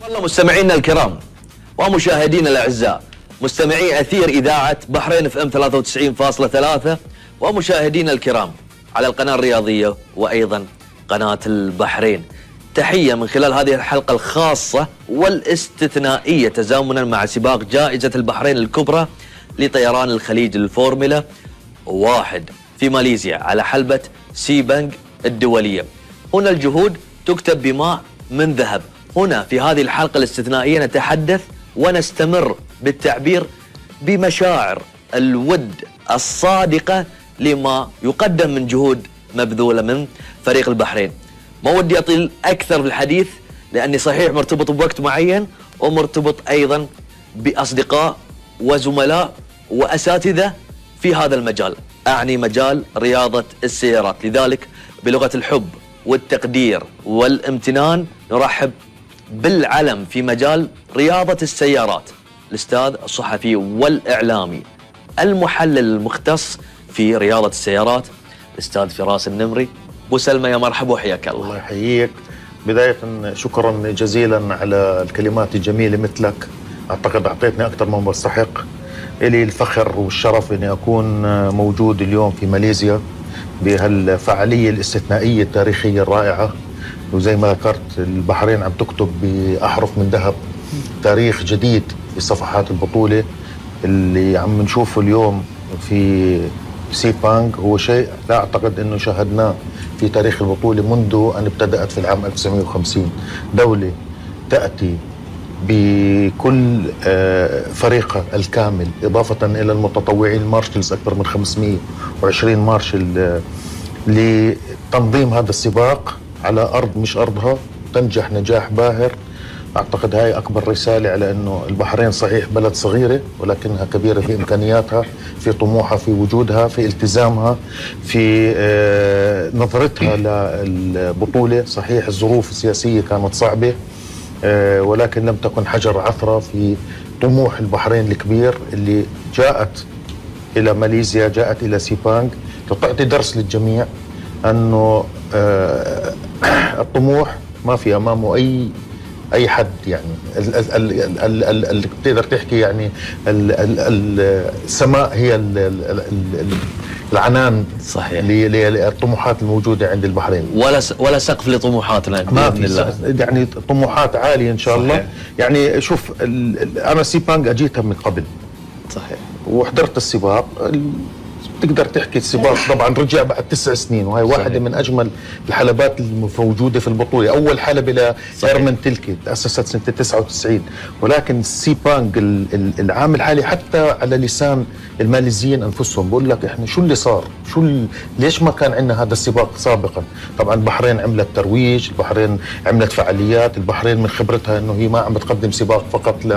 الله مستمعينا الكرام ومشاهدينا الاعزاء، مستمعي اثير اذاعه بحرين اف ام 93.3 ومشاهدينا الكرام على القناه الرياضيه وايضا قناه البحرين. تحيه من خلال هذه الحلقه الخاصه والاستثنائيه تزامنا مع سباق جائزه البحرين الكبرى لطيران الخليج الفورمولا 1 في ماليزيا على حلبة سيبانغ الدولية. هنا الجهود تكتب بماء من ذهب. هنا في هذه الحلقة الاستثنائية نتحدث ونستمر بالتعبير بمشاعر الود الصادقة لما يقدم من جهود مبذولة من فريق البحرين. ما ودي أطيل أكثر في الحديث لأني صحيح مرتبط بوقت معين ومرتبط أيضا بأصدقاء وزملاء وأساتذة في هذا المجال، أعني مجال رياضة السيارات. لذلك بلغة الحب والتقدير والامتنان نرحب بالعلم في مجال رياضة السيارات، الأستاذ الصحفي والإعلامي المحلل المختص في رياضة السيارات الأستاذ فراس النمري. أبو سلمى يا مرحبا وحياك الله. الله يحييك. بداية شكرا جزيلا على الكلمات الجميلة مثلك، أعتقد أعطيتني أكثر مما بستحق. إلي الفخر والشرف أني أكون موجود اليوم في ماليزيا بهالفعالية الاستثنائية التاريخية الرائعة. وزي ما ذكرت البحرين عم تكتب بأحرف من ذهب تاريخ جديد في صفحات البطولة. اللي عم نشوفه اليوم في سيبانغ هو شيء لا أعتقد أنه شاهدناه في تاريخ البطولة منذ أن ابتدأت في العام 1950. دولة تأتي بكل فريقها الكامل إضافة إلى المتطوعين المارشلز أكثر من 520 مارشل لتنظيم هذا السباق على أرض مش أرضها، تنجح نجاح باهر. أعتقد هاي أكبر رسالة على أنه البحرين صحيح بلد صغيرة ولكنها كبيرة في إمكانياتها، في طموحها، في وجودها، في التزامها، في نظرتها للبطولة. صحيح الظروف السياسية كانت صعبة ولكن لم تكن حجر عثرة في طموح البحرين الكبير اللي جاءت إلى ماليزيا، جاءت إلى سيبانغ لتعطي درس للجميع أنه الطموح ما في أمامه أي حد. يعني اللي بتقدر تحكي يعني السماء هي العنان صحيح للطموحات الموجودة عند البحرين. ولا سقف لطموحاتنا بإذن الله. يعني طموحات عالية إن شاء الله. صحيح. يعني شوف أنا سيبانغ أجيتها من قبل صحيح وحضرت السباق. تقدر تحكي السباق طبعا رجع بعد 9 سنين وهي واحدة من أجمل الحلبات الموجودة في البطولة. أول حلبة لإيرمن تلكي تأسست سنة 99. ولكن سيبانغ العام الحالي حتى على لسان الماليزيين أنفسهم بقول لك إحنا شو اللي صار، ليش ما كان عندنا هذا السباق سابقا. طبعا البحرين عملت ترويج، البحرين عملت فعاليات، البحرين من خبرتها إنه هي ما عم بتقدم سباق فقط